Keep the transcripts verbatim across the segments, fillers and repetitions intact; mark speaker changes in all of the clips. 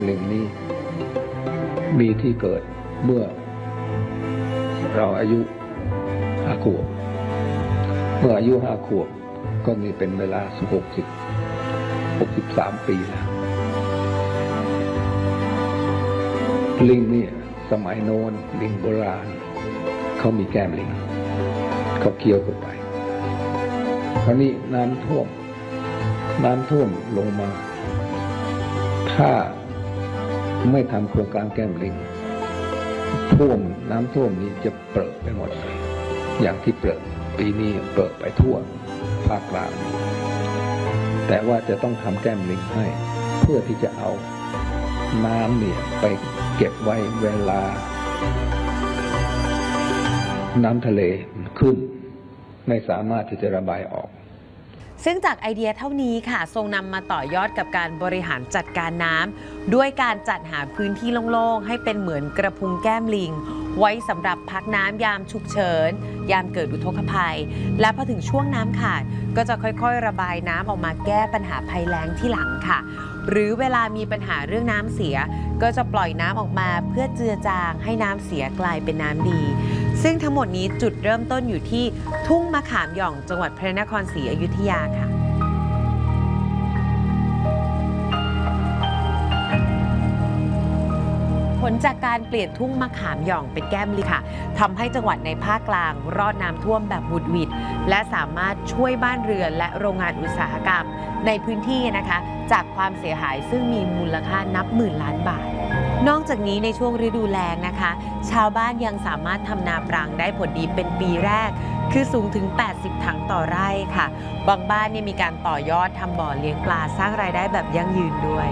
Speaker 1: ลิงนี้มีที่เกิดเมื่อเราอายุห้าขวบเมื่ออายุห้าขวบก็มีเป็นเวลาหกสิบหกสิบสามปีแล้วลิงนี่สมัยโน้นลิงโบราณเขามีแก้มลิงเขาเคี้ยวเข้าไปคราวนี้น้ำท่วมน้ำท่วมลงมาถ้าไม่ทำโครงการแก้มลิงท่วมน้ำท่วมนี้จะเปรอะไปหมดเลยอย่างที่เปรอะปีนี้เปรอะไปทั่วภาคกลางแต่ว่าจะต้องทำแก้มลิงให้เพื่อที่จะเอาน้ำเนี่ยไปเก็บไว้เวลาน้ำทะเลขึ้นไม่สามารถที่จะระบายออก
Speaker 2: ซึ่งจากไอเดียเท่านี้ค่ะทรงนำมาต่อยอดกับการบริหารจัดการน้ำด้วยการจัดหาพื้นที่โล่งๆให้เป็นเหมือนกระพุ้งแก้มลิงไว้สำหรับพักน้ำยามฉุกเฉินยามเกิดอุทกภัยและพอถึงช่วงน้ำขาดก็จะค่อยๆระบายน้ำออกมาแก้ปัญหาภัยแล้งที่หลังค่ะหรือเวลามีปัญหาเรื่องน้ำเสียก็จะปล่อยน้ำออกมาเพื่อเจือจางให้น้ำเสียกลายเป็นน้ำดีซึ่งทั้งหมดนี้จุดเริ่มต้นอยู่ที่ทุ่งมะขามหย่องจังหวัดพระนครศรีอยุธยาค่ะผลจากการเปลี่ยนทุ่งมะขามหย่องเป็นแก้มลิงค่ะทำให้จังหวัดในภาคกลางรอดน้ำท่วมแบบบุดหวิดและสามารถช่วยบ้านเรือนและโรงงานอุตสาหกรรมในพื้นที่นะคะจากความเสียหายซึ่งมีมูลค่านับหมื่นล้านบาทนอกจากนี้ในช่วงฤดูแล้งนะคะชาวบ้านยังสามารถทำนาปรังได้ผลดีเป็นปีแรกคือสูงถึงแปดสิบถังต่อไร่ค่ะบางบ้านเนี่ยมีการต่อยอดทำบ่อเลี้ยงปลาสร้างรายได้แบบยั่งยืนด้วย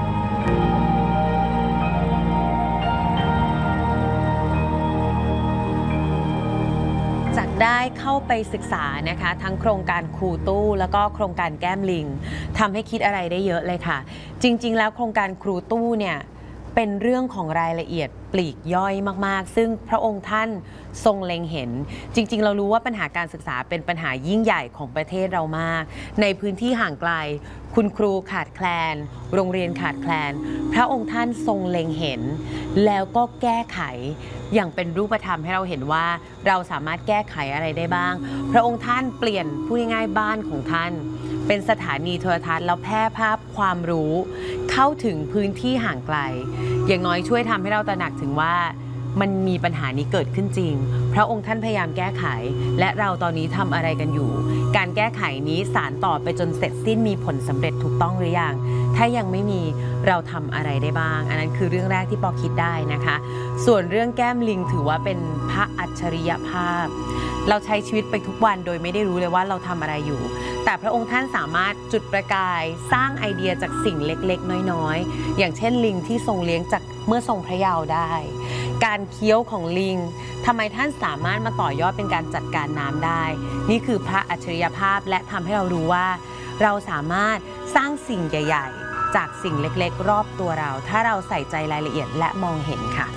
Speaker 2: ได้เข้าไปศึกษานะคะทั้งโครงการครูตู้แล้วก็โครงการแก้มลิงทำให้คิดอะไรได้เยอะเลยค่ะจริงๆแล้วโครงการครูตู้เนี่ยเป็นเรื่องของรายละเอียดปลีกย่อยมากๆซึ่งพระองค์ท่านทรงเล็งเห็นจริงๆเรารู้ว่าปัญหาการศึกษาเป็นปัญหายิ่งใหญ่ของประเทศเรามากในพื้นที่ห่างไกลคุณครูขาดแคลนโรงเรียนขาดแคลนพระองค์ท่านทรงเล็งเห็นแล้วก็แก้ไขอย่างเป็นรูปธรรมให้เราเห็นว่าเราสามารถแก้ไขอะไรได้บ้างพระองค์ท่านเปลี่ยนพูดง่ายๆบ้านของท่านเป็นสถานีโทรทัศน์แล้วแพร่ภาพความรู้เข้าถึงพื้นที่ห่างไกลอย่างน้อยช่วยทำให้เราตระหนักถึงว่ามันมีปัญหานี้เกิดขึ้นจริงพระองค์ท่านพยายามแก้ไขและเราตอนนี้ทำอะไรกันอยู่การแก้ไขนี้สานต่อไปจนเสร็จสิ้นมีผลสำเร็จถูกต้องหรือยังถ้ายังไม่มีเราทำอะไรได้บ้างอันนั้นคือเรื่องแรกที่ปอคิดได้นะคะส่วนเรื่องแก้มลิงถือว่าเป็นพระอัจฉริยภาพเราใช้ชีวิตไปทุกวันโดยไม่ได้รู้เลยว่าเราทำอะไรอยู่แต่พระองค์ท่านสามารถจุดประกายสร้างไอเดียจากสิ่งเล็กๆน้อยๆอย่างเช่นลิงที่ทรงเลี้ยงจากเมื่อทรงพระเยาว์ได้การเคี้ยวของลิงทำไมท่านสามารถมาต่อยอดเป็นการจัดการน้ำได้นี่คือพระอัจฉริยภาพและทำให้เรารู้ว่าเราสามารถสร้างสิ่งใหญ่ๆจากสิ่งเล็กๆรอบตัวเราถ้าเราใส่ใจรายละเอียดและมองเห็นค่ะ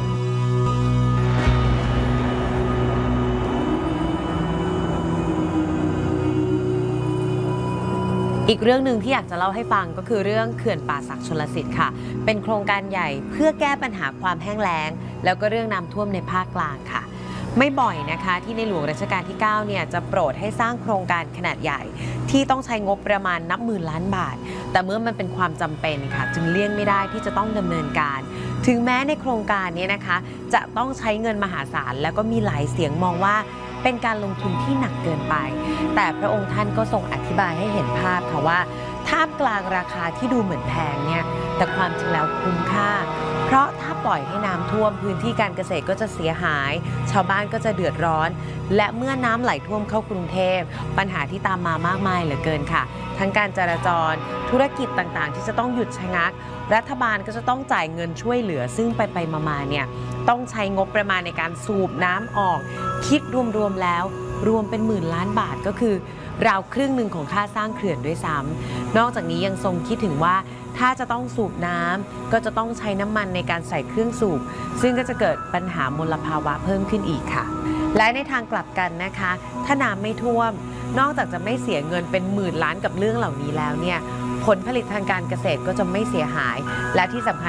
Speaker 2: อีกเรื่องหนึ่งที่อยากจะเล่าให้ฟังก็คือเรื่องเขื่อนป่าสักชลสิทธิ์ค่ะเป็นโครงการใหญ่เพื่อแก้ปัญหาความแห้งแล้งแล้วก็เรื่องน้ำท่วมในภาคกลางค่ะไม่บ่อยนะคะที่ในหลวงรัชกาลที่เก้าเนี่ยจะโปรดให้สร้างโครงการขนาดใหญ่ที่ต้องใช้งบประมาณนับหมื่นล้านบาทแต่เมื่อมันเป็นความจำเป็นค่ะจึงเลี่ยงไม่ได้ที่จะต้องดำเนินการถึงแม้ในโครงการนี้นะคะจะต้องใช้เงินมหาศาลแล้วก็มีหลายเสียงมองว่าเป็นการลงทุนที่หนักเกินไปแต่พระองค์ท่านก็ทรงอธิบายให้เห็นภาพค่ะว่าท่ามกลางราคาที่ดูเหมือนแพงเนี่ยแต่ความจริงแล้วคุ้มค่าเพราะถ้าปล่อยให้น้ำท่วมพื้นที่การเกษตรก็จะเสียหายชาวบ้านก็จะเดือดร้อนและเมื่อน้ำไหลท่วมเข้ากรุงเทพปัญหาที่ตามมามากมายเหลือเกินค่ะทั้งการจราจรธุรกิจต่างๆที่จะต้องหยุดชะงักรัฐบาลก็จะต้องจ่ายเงินช่วยเหลือซึ่งไปไปมาๆเนี่ยต้องใช้งบประมาณในการสูบน้ำออกคิดรวมๆแล้วรวมเป็นหมื่นล้านบาทก็คือราวครึ่งหนึ่งของค่าสร้างเขื่อนด้วยซ้ำนอกจากนี้ยังทรงคิดถึงว่าถ้าจะต้องสูบน้ำก็จะต้องใช้น้ำมันในการใส่เครื่องสูบซึ่งก็จะเกิดปัญหามลภาวะเพิ่มขึ้นอีกค่ะและในทางกลับกันนะคะถ้าน้ำไม่ท่วมนอกจากจะไม่เสียเงินเป็นหมื่นล้านกับเรื่องเหล่านี้แล้วเนี่ยผลผลิตทางการเกษตรก็จะไม่เสียหายและที่สำคัญ